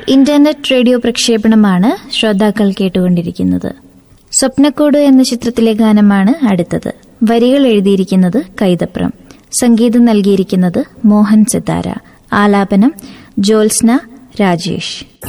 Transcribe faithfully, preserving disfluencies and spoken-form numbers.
Internet radio പ്രക്ഷേപണമാണ് ശ്രോതാക്കൾ കേട്ടുകൊണ്ടിരിക്കുന്നത്. സ്വപ്നക്കൂട് എന്ന ചിത്രത്തിലെ ഗാനമാണ് അടുത്തത്. വരികൾ എഴുതിയിരിക്കുന്നത് കൈതപ്രം, സംഗീതം നൽകിയിരിക്കുന്നത് മോഹൻ സിതാര, ആലാപനം ജ്യോത്സ്ന രാജേഷ്.